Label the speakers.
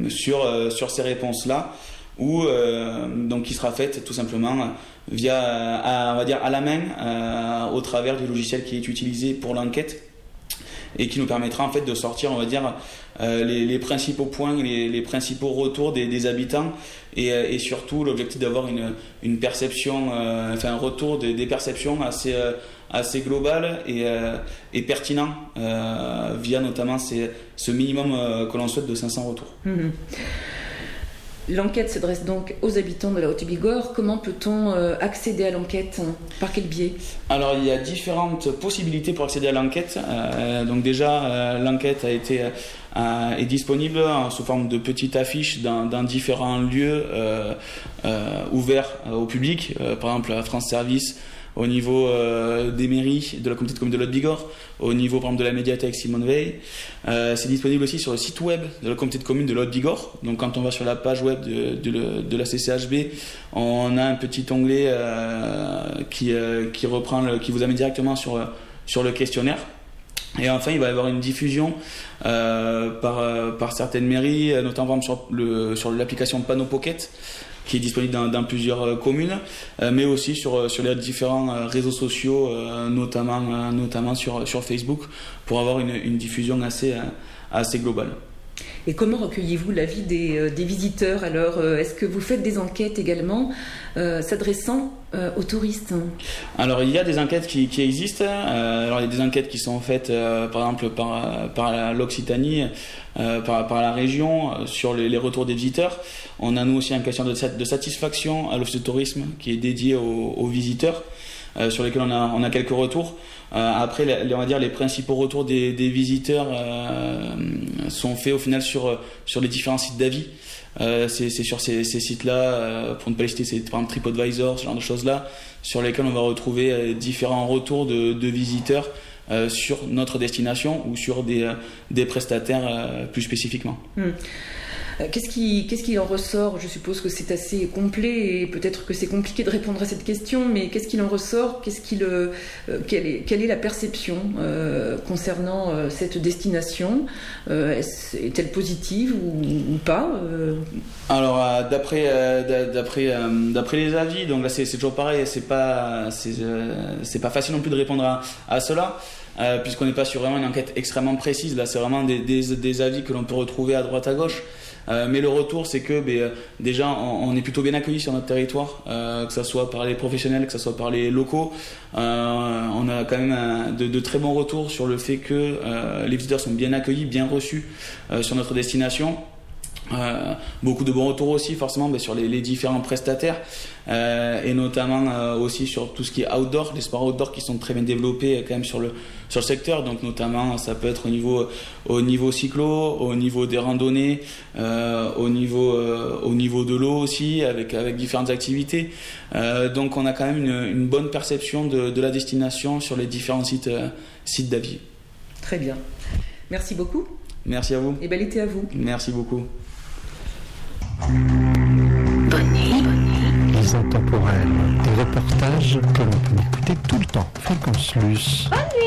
Speaker 1: sur ces réponses-là, ou donc qui sera faite tout simplement via, on va dire à la main, au travers du logiciel qui est utilisé pour l'enquête, et qui nous permettra en fait de sortir, on va dire, les principaux points, les principaux retours des habitants, et surtout l'objectif d'avoir une perception, un retour des perceptions assez global et pertinent, via notamment ce minimum que l'on souhaite de 500 retours.
Speaker 2: L'enquête s'adresse donc aux habitants de la Haute-Bigorre. Comment peut-on accéder à l'enquête ? Par quel biais ? Alors,
Speaker 1: il y a différentes possibilités pour accéder à l'enquête. Donc déjà, l'enquête est disponible sous forme de petites affiches dans différents lieux ouverts au public, par exemple à France Service, au niveau des mairies de la communauté de communes de l'Haute-Bigorre, au niveau par exemple de la médiathèque Simone Veil. C'est disponible aussi sur le site web de la communauté de communes de l'Haute-Bigorre. Donc quand on va sur la page web de la CCHB, on a un petit onglet qui vous amène directement sur le questionnaire. Et enfin, il va y avoir une diffusion par certaines mairies, notamment sur l'application Panneau Pocket, qui est disponible dans plusieurs communes, mais aussi sur les différents réseaux sociaux, notamment sur Facebook, pour avoir une diffusion assez globale.
Speaker 2: Et comment recueillez-vous l'avis des visiteurs ? Alors, est-ce que vous faites des enquêtes également s'adressant aux touristes ?
Speaker 1: Alors, il y a des enquêtes qui existent. Alors, il y a des enquêtes qui sont faites, par exemple, par l'Occitanie, par la région, sur les retours des visiteurs. On a, nous aussi, un questionnaire de satisfaction à l'Office de tourisme qui est dédié aux visiteurs, sur lesquels on a quelques retours. Après, on va dire les principaux retours des visiteurs sont faits au final sur les différents sites d'avis. C'est sur ces sites-là, pour ne pas les citer, c'est par exemple TripAdvisor, ce genre de choses-là, sur lesquels on va retrouver différents retours de visiteurs sur notre destination ou sur des prestataires plus spécifiquement.
Speaker 2: Qu'est-ce qui en ressort ? Je suppose que c'est assez complet et peut-être que c'est compliqué de répondre à cette question, mais qu'est-ce qu'il en ressort ? Quelle est la perception concernant cette destination ? Est-elle positive ou pas ?
Speaker 1: Alors d'après les avis, donc là c'est toujours pareil, c'est pas facile non plus de répondre à cela. Puisqu'on n'est pas sur vraiment une enquête extrêmement précise, là c'est vraiment des avis que l'on peut retrouver à droite à gauche. Mais le retour, c'est que déjà on est plutôt bien accueillis sur notre territoire, que ce soit par les professionnels, que ce soit par les locaux. On a quand même de très bons retours sur le fait que les visiteurs sont bien accueillis, bien reçus sur notre destination. Beaucoup de bons retours aussi forcément sur les différents prestataires, et notamment aussi sur tout ce qui est outdoor, les sports outdoor qui sont très bien développés quand même sur le secteur. Donc notamment ça peut être au niveau cyclo, au niveau des randonnées, au niveau de l'eau aussi, avec différentes activités. Donc on a quand même une bonne perception de la destination sur les différents sites d'avis.
Speaker 2: Très bien, merci beaucoup.
Speaker 1: Merci à vous.
Speaker 2: Et bel été à vous.
Speaker 1: Merci beaucoup.
Speaker 3: Les intemporels, des reportages que l'on peut écouter tout le temps. Fréquence Luce.